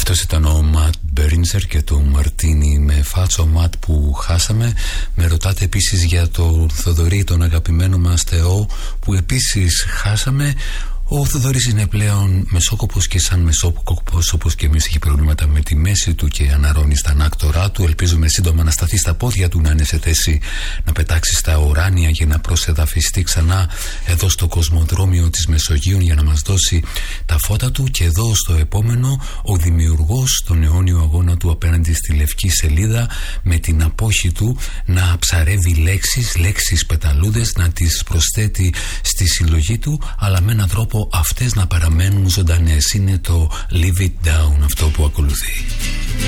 Αυτός ήταν ο Ματ Μπέρινζερ και το Μαρτίνι με φάτσο Ματ που χάσαμε. Με ρωτάτε επίσης για τον Θοδωρή, τον αγαπημένο μας Θεό, που επίσης χάσαμε. Ο Θοδωρής είναι πλέον μεσόκοπος και σαν μεσόκοπος όπως και εμείς έχει προβλήματα με τη μέση του και αναρρώνει στα ανάκτορά του. Ελπίζουμε σύντομα να σταθεί στα πόδια του, να είναι σε θέση να πετάξει στα ουράνια και να προσεδαφιστεί ξανά εδώ στο κοσμοδρόμιο της Μεσογείου για να μας δώσει τα φώτα του. Και εδώ στο επόμενο ο δημιουργός των αιώνιου αγώνα του απέναντι στη λευκή σελίδα, με την απόχη του να ψαρεύει λέξεις πεταλούδες, να τις προσθέτει στη συλλογή του, αλλά με έναν τρόπο αυτές να παραμένουν ζωντανές. Είναι το Leave It Down αυτό που ακολουθεί.